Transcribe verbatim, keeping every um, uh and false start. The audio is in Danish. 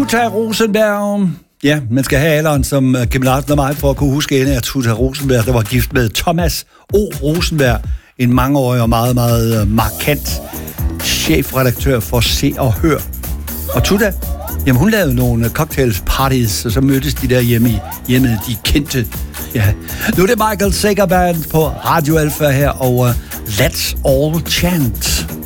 Tuta Rosenberg. Ja, man skal have alderen som Kim Larsen og mig for at kunne huske hende af Tuta Rosenberg, der var gift med Thomas O. Rosenberg, en mangeårig og meget, meget markant chefredaktør for Se og Hør. Og Tuta, jamen hun lavede nogle cocktailparties, og så mødtes de der hjemme i hjemmet, de kendte. Ja. Nu er det Michael Sager Band på Radio Alpha her, og uh, Let's All Chant.